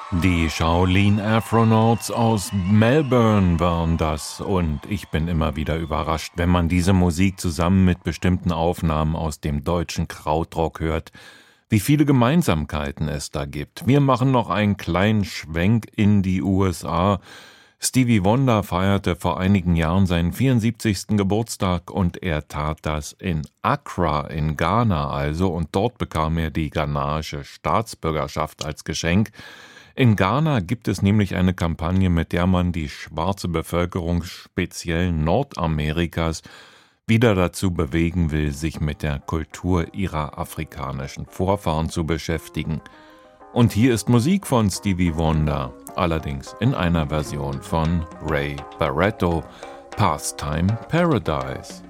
Die Shaolin Afronauts aus Melbourne waren das, und ich bin immer wieder überrascht, wenn man diese Musik zusammen mit bestimmten Aufnahmen aus dem deutschen Krautrock hört, wie viele Gemeinsamkeiten es da gibt. Wir machen noch einen kleinen Schwenk in die USA. Stevie Wonder feierte vor einigen Jahren seinen 74. Geburtstag, und er tat das in Accra in Ghana also, und dort bekam er die ghanaische Staatsbürgerschaft als Geschenk. In Ghana gibt es nämlich eine Kampagne, mit der man die schwarze Bevölkerung speziell Nordamerikas wieder dazu bewegen will, sich mit der Kultur ihrer afrikanischen Vorfahren zu beschäftigen. Und hier ist Musik von Stevie Wonder, allerdings in einer Version von Ray Barretto, Pastime Paradise.